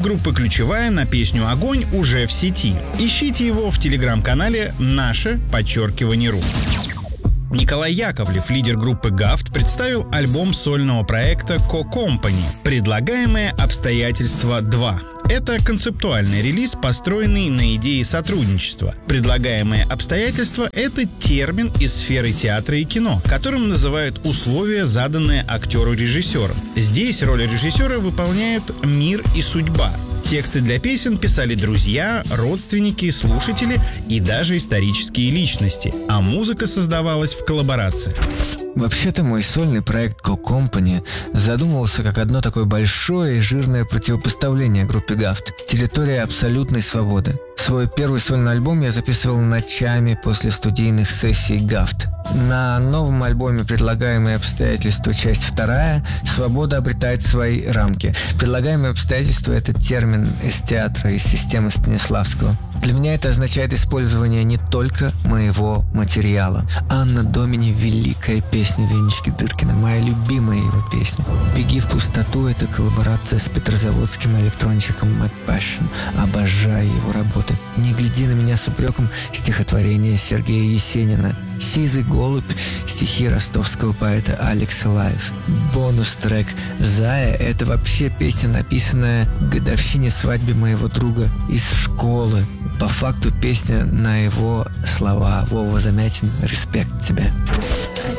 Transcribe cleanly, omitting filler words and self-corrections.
группы «Ключевая» на песню «Огонь» уже в сети. Ищите его в телеграм-канале «Наше_ру». Николай Яковлев, лидер группы «Гафт», представил альбом сольного проекта «Ко Компани» «Предлагаемые обстоятельства 2». Это концептуальный релиз, построенный на идее сотрудничества. Предлагаемые обстоятельства — это термин из сферы театра и кино, которым называют условия, заданные актеру-режиссером. Здесь роль режиссера выполняют мир и судьба. Тексты для песен писали друзья, родственники, слушатели и даже исторические личности, а музыка создавалась в коллаборациях. Вообще-то мой сольный проект «Ко Компани» задумывался как одно такое большое и жирное противопоставление группе «Гафт» — территория абсолютной свободы. Свой первый сольный альбом я записывал ночами после студийных сессий «Гафт». На новом альбоме «Предлагаемые обстоятельства. Часть 2» свобода обретает свои рамки. «Предлагаемые обстоятельства» — это термин из театра, из системы Станиславского. Для меня это означает использование не только моего материала. «Анна Домини» — великая песня Венечки Дыркина, моя любимая его песня. «Беги в пустоту» — это коллаборация с петрозаводским электронщиком Mad Passion. Обожаю его работы. «Не гляди на меня с упреком» — стихотворение Сергея Есенина. «Сизый голубь» — стихи ростовского поэта Алекса Лайв. Бонус-трек «Зая» — это вообще песня, написанная к годовщине свадьбы моего друга из школы. По факту песня на его слова. Вова Замятин, респект тебе.